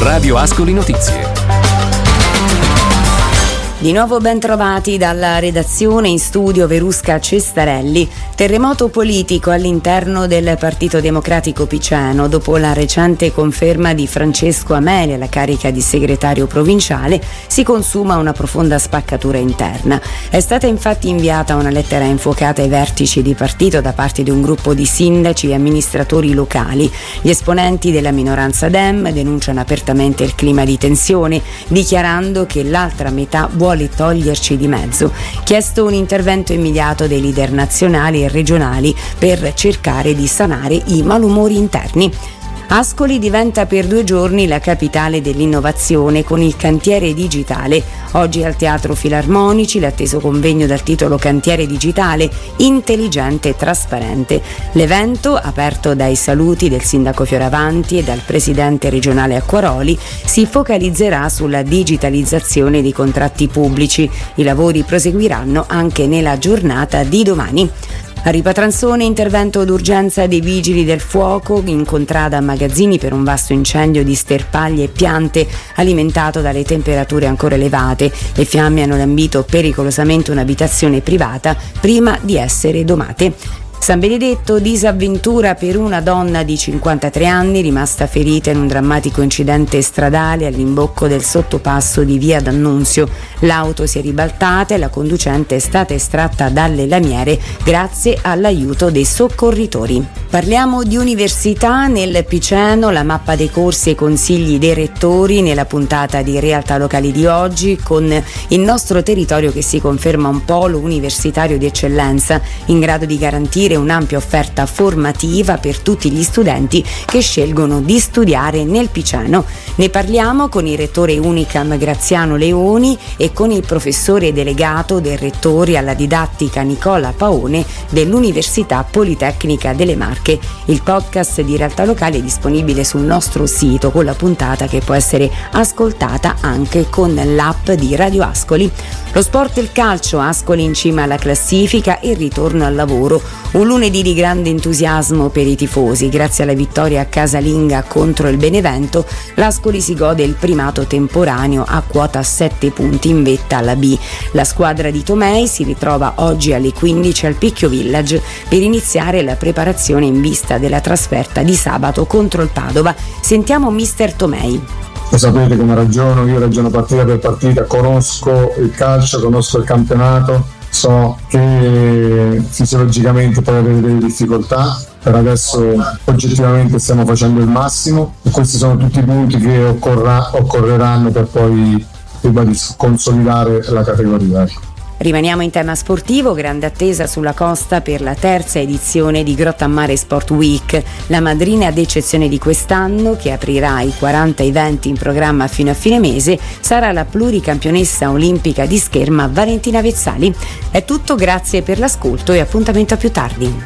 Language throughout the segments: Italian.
Radio Ascoli Notizie. Di nuovo ben trovati dalla redazione, in studio Verusca Cestarelli. Terremoto politico all'interno del Partito Democratico Piceno dopo la recente conferma di Francesco Ameli alla carica di segretario provinciale. Si consuma una profonda spaccatura interna. È stata infatti inviata una lettera infuocata ai vertici di partito da parte di un gruppo di sindaci e amministratori locali. Gli esponenti della minoranza Dem denunciano apertamente il clima di tensione, dichiarando che l'altra metà vuole toglierci di mezzo. Chiesto un intervento immediato dei leader nazionali e regionali per cercare di sanare i malumori interni. Ascoli diventa per 2 giorni la capitale dell'innovazione con il cantiere digitale. Oggi al Teatro Filarmonici l'atteso convegno dal titolo Cantiere digitale, intelligente e trasparente. L'evento, aperto dai saluti del sindaco Fioravanti e dal presidente regionale Acquaroli, si focalizzerà sulla digitalizzazione dei contratti pubblici. I lavori proseguiranno anche nella giornata di domani. A Ripatranzone, intervento d'urgenza dei vigili del fuoco in contrada a Magazzini per un vasto incendio di sterpaglie e piante alimentato dalle temperature ancora elevate. Le fiamme hanno lambito pericolosamente un'abitazione privata prima di essere domate. San Benedetto, disavventura per una donna di 53 anni rimasta ferita in un drammatico incidente stradale all'imbocco del sottopasso di Via D'Annunzio. L'auto si è ribaltata e la conducente è stata estratta dalle lamiere grazie all'aiuto dei soccorritori. Parliamo di università nel Piceno, la mappa dei corsi e consigli dei rettori nella puntata di Realtà Locali di oggi, con il nostro territorio che si conferma un polo universitario di eccellenza in grado di garantire un'ampia offerta formativa per tutti gli studenti che scelgono di studiare nel Piceno. Ne parliamo con il rettore Unicam Graziano Leoni e con il professore delegato del rettore alla didattica Nicola Paone dell'Università Politecnica delle Marche. Il podcast di Realtà Locale è disponibile sul nostro sito con la puntata che può essere ascoltata anche con l'app di Radio Ascoli. Lo sport e il calcio, Ascoli in cima alla classifica e ritorno al lavoro. Un lunedì di grande entusiasmo per i tifosi. Grazie alla vittoria a casalinga contro il Benevento, l'Ascoli si gode il primato temporaneo a quota 7 punti in vetta alla B. La squadra di Tomei si ritrova oggi alle 15 al Picchio Village per iniziare la preparazione in vista della trasferta di sabato contro il Padova. Sentiamo mister Tomei. Lo sapete come ragiono, io ragiono partita per partita, conosco il calcio, conosco il campionato, so che fisiologicamente puoi avere delle difficoltà, per adesso oggettivamente stiamo facendo il massimo e questi sono tutti i punti che occorreranno per poi consolidare la categoria. Rimaniamo in tema sportivo, grande attesa sulla costa per la terza edizione di Grottammare Sport Week, la madrina d'eccezione di quest'anno che aprirà i 40 eventi in programma fino a fine mese, sarà la pluricampionessa olimpica di scherma Valentina Vezzali. È tutto, grazie per l'ascolto e appuntamento a più tardi.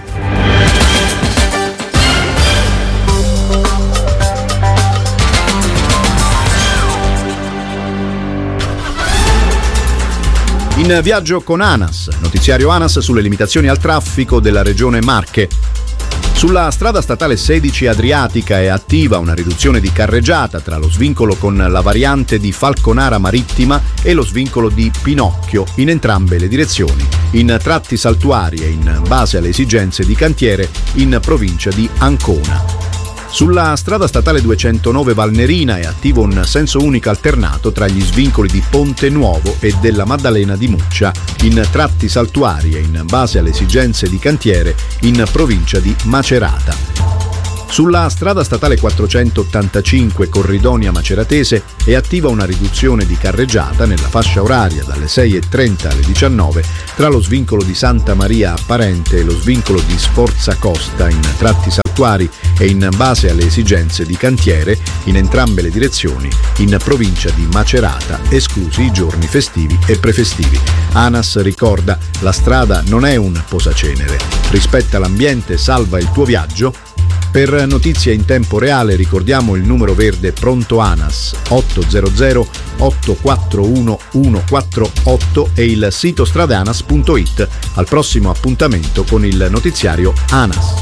In viaggio con ANAS, notiziario ANAS sulle limitazioni al traffico della regione Marche. Sulla strada statale 16 Adriatica è attiva una riduzione di carreggiata tra lo svincolo con la variante di Falconara Marittima e lo svincolo di Pinocchio in entrambe le direzioni, in tratti saltuari e in base alle esigenze di cantiere in provincia di Ancona. Sulla strada statale 209 Valnerina è attivo un senso unico alternato tra gli svincoli di Ponte Nuovo e della Maddalena di Muccia, in tratti saltuari e in base alle esigenze di cantiere in provincia di Macerata. Sulla strada statale 485 Corridonia Maceratese è attiva una riduzione di carreggiata nella fascia oraria dalle 6:30 alle 19 tra lo svincolo di Santa Maria Apparente e lo svincolo di Sforza Costa in tratti saltuari e in base alle esigenze di cantiere in entrambe le direzioni in provincia di Macerata, esclusi i giorni festivi e prefestivi. ANAS ricorda: la strada non è un posacenere. Rispetta l'ambiente, salva il tuo viaggio. Per notizie in tempo reale ricordiamo il numero verde pronto ANAS 800 841 148 e il sito stradeanas.it. Al prossimo appuntamento con il notiziario ANAS.